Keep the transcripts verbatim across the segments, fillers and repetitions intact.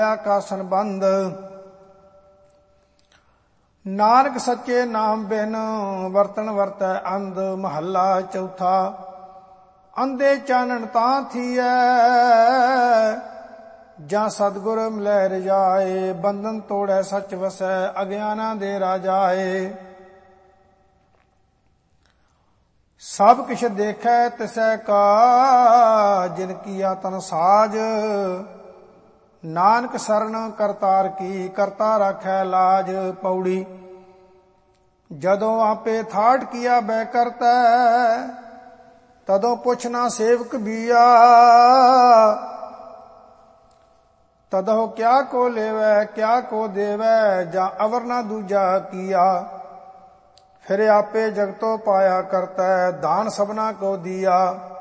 का संबंध। नानक सच्चे नाम बिन वरतन वरतै अंध। महला चौथा। अंधे चानन तां थियै ਜਾਂ सतगुर मिलै रजाए। बंधन तोड़ै सच वसै अज्ञाना दे राजाए। सब किछ देखै तिसै का जिन किया तन साज। नानक सरन करतार की करता राखै लाज। पौड़ी। ਜਦੋਂ ਆਪੇ ਥਾਟ ਕੀਆ ਬੈ ਕਰਤੈ ਤਦੋਂ ਪੁੱਛਣਾ ਸੇਵਕ ਬੀਆ। ਤਦੋਂ ਕਿਆ ਕੋ ਲੇਵੈ ਕਿਆ ਕੋ ਦੇਵੈ ਜਾਂ ਅਵਰ ਨਾ ਦੂਜਾ ਕੀਆ। ਫਿਰ ਆਪੇ ਜਗਤੋ ਪਾਇਆ ਕਰਤੈ ਦਾਨ ਸਭਨਾ ਕੋ ਦੀਆ।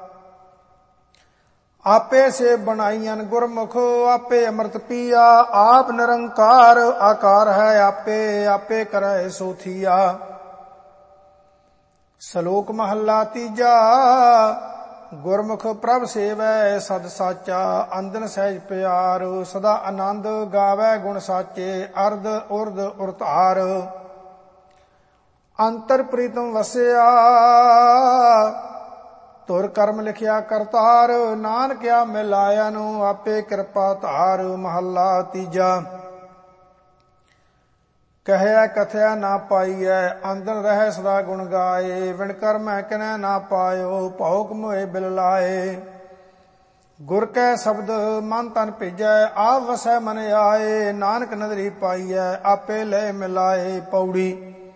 ਆਪੇ ਸੇ ਬਣਾਈਨ ਗੁਰਮੁਖ ਆਪੇ ਅੰਮ੍ਰਿਤ ਪੀਆ। ਆਪ ਨਿਰੰਕਾਰ ਆਕਾਰ ਹੈ ਆਪੇ ਆਪੇ ਕਰੈ ਸੋ ਥੀਆ। ਸ਼ਲੋਕ ਮਹੱਲਾ ਤੀਜਾ। ਗੁਰਮੁਖ ਪ੍ਰਭ ਸੇਵੈ ਸਦ ਸਾਚਾ। ਅੰਦਨ ਸਹਿਜ ਪਿਆਰ ਸਦਾ ਆਨੰਦ ਗਾਵੈ ਗੁਣ ਸਾਚੇ। ਅਰਧ ਉਰਧ ਉਰਤਾਰ ਅੰਤਰ ਪ੍ਰੀਤਮ ਵਸਿਆ। ਤੁਰ ਕਰਮ ਲਿਖਿਆ ਕਰਤਾਰ। ਨਾਨਕਿਆ ਮਿਲਾਇਆ ਨੂੰ ਆਪੇ ਕਿਰਪਾ ਧਾਰ। ਮਹੱਲਾ ਤੀਜਾ। ਕਹਿਆ ਕਥਿਆ ਨਾ ਪਾਈਐ ਅੰਦਨ ਰਹਿ ਸਦਾ ਗੁਣ ਗਾਏ। ਵਿਣ ਕਰਮੈ ਕਿਨੈ ਨਾ ਪਾਇਓ ਭੌਕ ਮੋਏ ਬਿਲ ਲਾਏ। ਗੁਰ ਕੈ ਸ਼ਬਦ ਮਨ ਤਨ ਭੇਜੈ ਆਪ ਵਸੈ ਮਨ ਆਏ। ਨਾਨਕ ਨਦਰੀ ਪਾਈਐ ਆਪੇ ਲੈ ਮਿਲਾਏ। ਪੌੜੀ।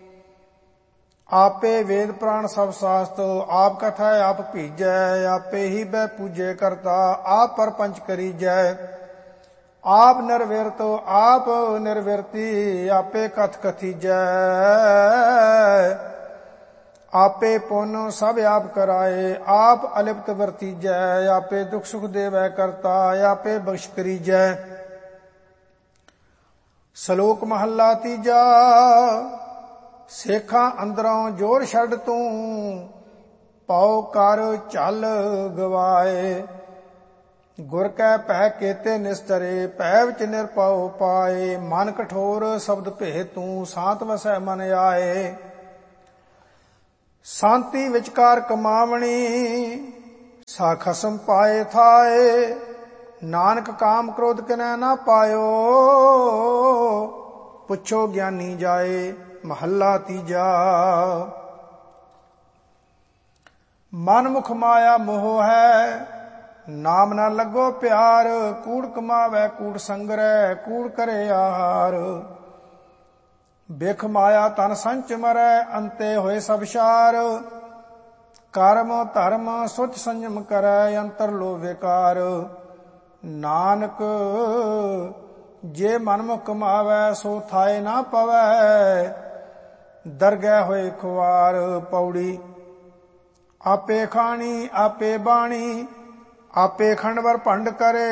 ਆਪੇ ਵੇਦ ਪ੍ਰਾਣ ਸਭ ਸਾਸਤ ਆਪ ਕਥਾ ਆਪ ਭੀਜੈ। ਆਪੇ ਹੀ ਬੈ ਪੂਜੇ ਕਰਤਾ ਆਪ ਪਰਪੰਚ ਕਰੀਜੈ। ਆਪ ਨਿਰਵਿਰਤ ਆਪ ਨਿਰਵਿਰਤੀ ਆਪੇ ਕਥ ਕਥੀਜੈ। ਆਪੇ ਪੁੰਨ ਸਭ ਆਪ ਕਰਾਏ ਆਪ ਅਲਿਪਤ ਵਰਤੀਜੈ। ਆਪੇ ਦੁਖ ਸੁਖ ਦੇਵੈ ਕਰਤਾ ਆਪੇ ਬਖਸ਼ ਕਰੀਜੈ। ਸ਼ਲੋਕ ਮਹੱਲਾ ਤੀਜਾ। ਸੇਖਾਂ ਅੰਦਰੋਂ ਜੋਰ ਛੱਡ ਤੂੰ ਪਾਉ ਕਰ ਝਲ ਗਵਾਏ। ਗੁਰ ਕੈ ਭੈ ਕੇਤੇ ਨਿਸਤਰੇ ਭੈ ਵਿੱਚ ਨਿਰਭਉ ਪਾਏ। ਮਨ ਕਠੋਰ ਸ਼ਬਦ ਭੇ ਤੂੰ ਸਾਤ ਵਸੈ ਮਨ ਆਏ। ਸ਼ਾਂਤੀ ਵਿਚਕਾਰ ਕਮਾਵਣੀ ਸਾ ਖਸਮ ਪਾਏ ਥਾਏ। ਨਾਨਕ ਕਾਮ ਕ੍ਰੋਧ ਕਿਨੈ ਨਾ ਪਾਇਓ ਪੁੱਛੋ ਗਿਆਨੀ ਜਾਏ। ਮਹੱਲਾ ਤੀਜਾ। ਮਨ ਮੁਖ ਮਾਇਆ ਮੋਹ ਹੈ ਨਾਮ ਨਾ ਲੱਗੋ ਪਿਆਰ। ਕੂੜ ਕਮਾਵੈ ਕੂੜ ਸੰਗਰੈ ਕੂੜ ਕਰੇ ਆਹਾਰ। ਬਿਖ ਮਾਇਆ ਤਨ ਸੰਚ ਮਰੈ ਅੰਤੇ ਹੋਏ ਸਭ ਸਾਰ। ਕਰਮ ਧਰਮ ਸੁਚ ਸੰਜਮ ਕਰੈ ਅੰਤਰ ਲੋ ਵਿਕਾਰ। ਨਾਨਕ ਜੇ ਮਨ ਮੁਖ ਕਮਾਵੈ ਸੋ ਥਾਏ ਨਾ ਪਵੈ ਦਰਗਹਿ ਹੋਏ ਖੁਆਰ। ਪੌੜੀ। ਆਪੇ ਖਾਣੀ ਆਪੇ ਬਾਣੀ ਆਪੇ ਖੰਡਵਰ ਭੰਡ ਕਰੇ।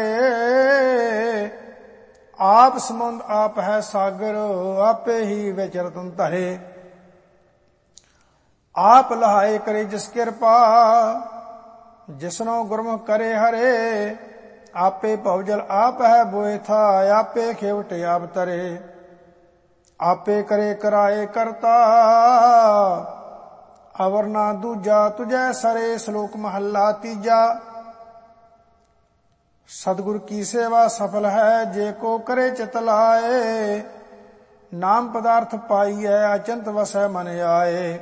ਆਪ ਸਮੁੰਦ ਆਪ ਹੈ ਸਾਗਰ ਆਪੇ ਹੀ ਵਿੱਚ ਰਤਨ ਧਰੇ। ਆਪ ਲਹਾਏ ਕਰੇ ਜਿਸ ਕਿਰਪਾ ਜਿਸਨੋ ਗੁਰਮੁਖ ਕਰੇ ਹਰੇ। ਆਪੇ ਭਵਜਲ ਆਪ ਹੈ ਬੋਏ ਥਾ ਆਪੇ ਖੇਵਟ ਆਪ ਤਰੇ। ਆਪੇ ਕਰੇ ਕਰਾਏ ਕਰਤਾ ਅਵਰ ਨਾ ਦੂਜਾ ਤੁਝੈ ਸਰੇ। ਸ਼ਲੋਕ ਮਹੱਲਾ ਤੀਜਾ। ਸਤਿਗੁਰ ਕੀ ਸੇਵਾ ਸਫਲ ਹੈ ਜੇ ਕੋ ਕਰੇ ਚਿਤ ਲਾਏ। ਨਾਮ ਪਦਾਰਥ ਪਾਈਐ ਅਚੰਤ ਵਸੈ ਮਨ ਆਏ।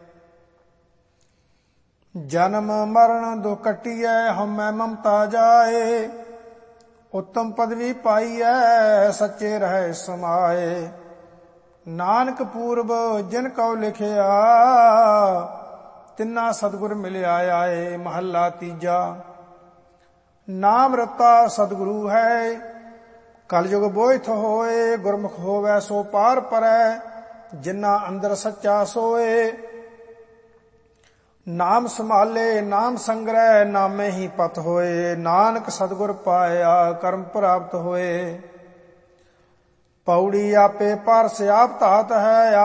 ਜਨਮ ਮਰਨ ਦੁਖ ਕਟੀਐ ਹਉਮੈ ਮਮਤਾ ਜਾਏ। ਉੱਤਮ ਪਦਵੀ ਪਾਈਐ ਸੱਚੇ ਰਹਿ ਸਮਾਏ। ਨਾਨਕ ਪੂਰਬ ਜਿਨ ਕਉ ਲਿਖਿਆ ਤਿੰਨਾ ਸਤਿਗੁਰ ਮਿਲਿਆ ਆਏ। ਮਹੱਲਾ ਤੀਜਾ। ਨਾਮ ਰਤਾ ਸਤਿਗੁਰੂ ਹੈ ਕਲਯੁਗ ਬੋਇਥ ਹੋਏ। ਗੁਰਮੁਖ ਹੋਵੈ ਸੋ ਪਾਰ ਪਰੈ ਜਿਨ੍ਹਾਂ ਅੰਦਰ ਸੱਚਾ ਸੋਏ। ਨਾਮ ਸੰਭਾਲੇ ਨਾਮ ਸੰਗ੍ਰਹਿ ਨਾਮੇ ਹੀ ਪਤ ਹੋਏ। ਨਾਨਕ ਸਤਿਗੁਰ ਪਾਇਆ ਕਰਮ ਪ੍ਰਾਪਤ ਹੋਏ। ਪੌੜੀ। ਆਪੇ ਪਾਰਸ ਆਪ ਧਾਤ ਹੈ